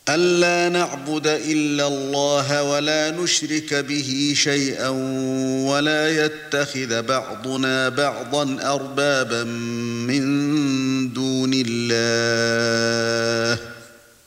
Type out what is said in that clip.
أَلَّا نَعْبُدَ إِلَّا اللَّهَ وَلَا نُشْرِكَ بِهِ شَيْئًا وَلَا يَتَّخِذَ بَعْضُنَا بَعْضًا أَرْبَابًا مِنْ